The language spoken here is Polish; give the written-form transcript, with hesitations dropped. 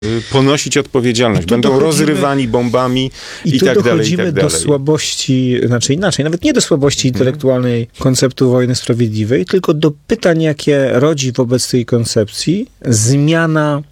ponosić odpowiedzialność. Będą rozrywani bombami i tu tak dalej, i dochodzimy tak do dalej. słabości, znaczy inaczej, nawet nie do słabości intelektualnej konceptu wojny sprawiedliwej, tylko do pytań, jakie rodzi wobec tej koncepcji zmiana